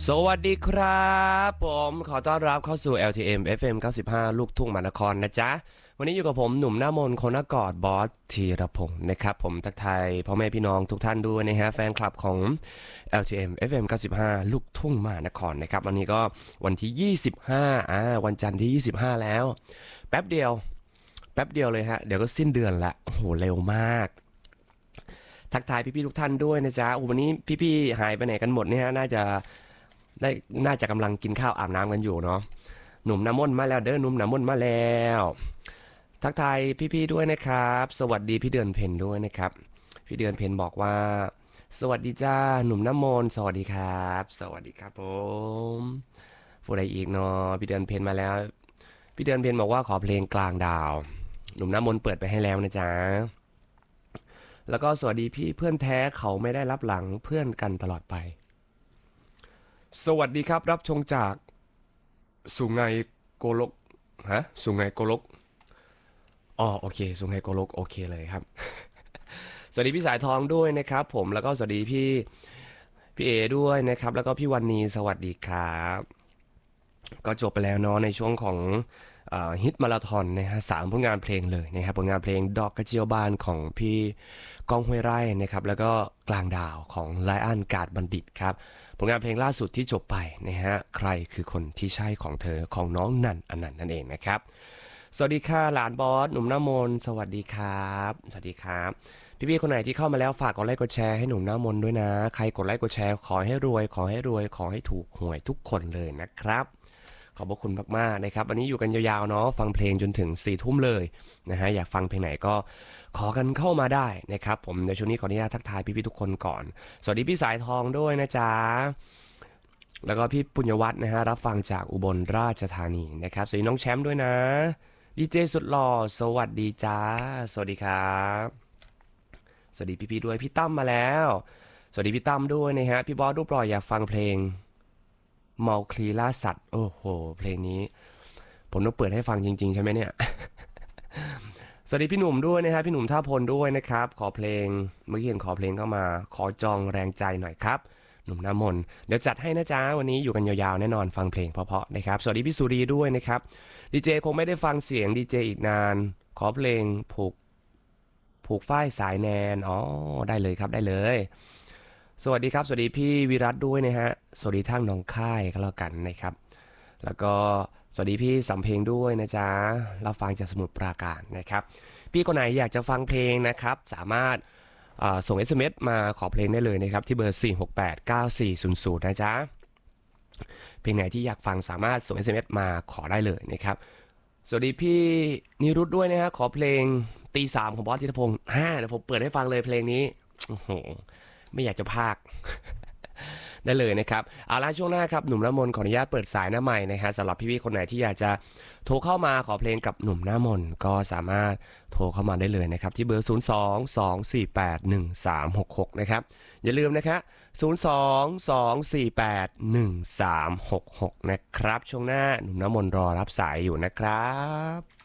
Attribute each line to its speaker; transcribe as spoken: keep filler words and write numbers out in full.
Speaker 1: สวัสดีครับผมขอต้อนรับเข้าสู่ แอล ที เอ็ม เอฟ เอ็ม เก้าสิบห้าลูกทุ่งมหานครนะจ๊ะวันนี้อยู่กับผมหนุ่มหน้ามนต์คนกอดบอสธีรพงศ์นะครับผมทักทายพ่อแม่พี่น้องทุกท่านด้วยนะฮะแฟนคลับของ แอล ที เอ็ม เอฟ เอ็ม เก้าสิบห้าลูกทุ่งมหานครนะครับวันนี้ก็วันที่ยี่สิบห้าอ่าวันจันทร์ที่ยี่สิบห้าแล้วแป๊บเดียวแป๊บเดียวเลยฮะเดี๋ยวก็สิ้นเดือนละโอ้โหเร็วมากทักทายพี่ๆทุกท่านด้วยนะจ๊ะวันนี้พี่ๆหายไปไหนกันหมดเนี่ยฮะน่าจะได้น่าจะกำลังกินข้าวอาบน้ำกันอยู่เนาะหนุ่มน้ำมนต์มาแล้วเด้อหนุ่มน้ำมนต์มาแล้วทักทายพี่ๆด้วยนะครับสวัสดีพี่เดือนเพ็ญด้วยนะครับพี่เดือนเพ็ญบอกว่าสวัสดีจ้าหนุ่มน้ำมนต์สวัสดีครับสวัสดีครับผมผู้ใดอีกเนาะพี่เดือนเพ็ญมาแล้วพี่เดือนเพ็ญบอกว่าขอเพลงกลางดาวหนุ่มน้ำมนต์เปิดไปให้แล้วนะจ๊ะแล้วก็สวัสดีพี่เพื่อนแท้เขาไม่ได้รับหลังเพื่อนกันตลอดไปสวัสดีครับรับชมจากสุไหงโกลกฮะสุไหงโกลกอ๋อโอเคสุไหงโกลกโอเคเลยครับสวัสดีพี่สายทองด้วยนะครับผมแล้วก็สวัสดีพี่พี่เอด้วยนะครับแล้วก็พี่วันนีสวัสดีครับก็จบไปแล้วเนาะในช่วงของฮิตมาราธอนนะฮะสามผลงานเพลงเลยนะครับผลงานเพลงดอกกระเจียวบานของพี่ก้องห้วยไร่นะครับแล้วก็กลางดาวของไลอ้อนกาดบัณฑิตครับผลงานเพลงล่าสุดที่จบไปนะฮะใครคือคนที่ใช่ของเธอของน้องนันอนันต์นั่นเองนะครับสวัสดีค่ะหลานบอสหนุ่มน้ามนสวัสดีครับสวัสดีครับพี่ๆคนไหนที่เข้ามาแล้วฝากกดไลค์กดแชร์ให้หนุ่มน้ามนด้วยนะใครกดไลค์กดแชร์ขอให้รวยขอให้รวยขอให้ถูกหวยทุกคนเลยนะครับขอบพระคุณมากๆนะครับวันนี้อยู่กันยาวๆเนาะฟังเพลงจนถึงสี่ทุ่มเลยนะฮะอยากฟังเพลงไหนก็ขอกันเข้ามาได้นะครับผมในช่วงนี้ขออนุญาตทักทายพี่ๆทุกคนก่อนสวัสดีพี่สายทองด้วยนะจ๊ะแล้วก็พี่ปุญญวัฒน์นะฮะรับฟังจากอุบลราชธานีนะครับสวัสดีน้องแชมป์ด้วยนะดีเจสุดหล่อสวัสดีจ้าสวัสดีครับสวัสดีพี่ๆด้วยพี่ตั้มมาแล้วสวัสดีพี่ตั้มด้วยนะฮะพี่บอสรูปหล่ออยากฟังเพลงเมาคลีล่าสัตว์โอ้โหเพลงนี้ผมต้องเปิดให้ฟังจริงๆใช่ไหมเนี่ยสวัสดีพี่หนุ่มด้วยนะฮะพี่หนุ่มท่าพลด้วยนะครับขอเพลงเมื่อกี้เห็นขอเพลงเข้ามาขอจองแรงใจหน่อยครับหนุ่มน้ำมนต์เดี๋ยวจัดให้นะจ๊ะวันนี้อยู่กันยาวๆแน่นอนฟังเพลงเพราะๆนะครับสวัสดีพี่สุรีด้วยนะครับดีเจคงไม่ได้ฟังเสียงดีเจอีกนานขอเพลงผูกผูกฝ้ายสายแนนอ๋อได้เลยครับได้เลยสวัสดีครับสวัสดีพี่วิรัตด้วยนะฮะสวัสดีทั้งน้องค่ายก็แล้วกันนะครับแล้วก็สวัสดีพี่สำเพลงด้วยนะจ๊ะเราฟังจากสมุทรปราการนะครับพี่คนไหนอยากจะฟังเพลงนะครับสามารถส่ง เอส เอ็ม เอส มาขอเพลงได้เลยนะครับที่เบอร์สี่ หก แปด เก้า สี่ ศูนย์ ศูนย์นะจ๊ะเพลงไหนที่อยากฟังสามารถส่ง เอส เอ็ม เอส มาขอได้เลยนะครับสวัสดีพี่นิรุตด้วยนะฮะขอเพลงตีสามของบอสธีรพงศ์ฮ่าเดี๋ยวผมเปิดให้ฟังเลยเพลงนี้โอ้โหไม่อยากจะพากได้เลยนะครับเอาล่ะช่วงหน้าครับหนุ่มน้ำมนต์ขออนุญาตเปิดสายหน้าใหม่นะฮะสำหรับพี่ๆคนไหนที่อยากจะโทรเข้ามาขอเพลงกับหนุ่มหน้ามนต์ก็สามารถโทรเข้ามาได้เลยนะครับที่เบอร์ศูนย์ สอง สอง สี่ แปด หนึ่ง สาม หก หกนะครับอย่าลืมนะครับศูนย์ สอง สอง สี่ แปด หนึ่ง สาม หก หกนะครับช่วงหน้าหนุ่มน้ำมนต์รอรับสายอยู่นะครับ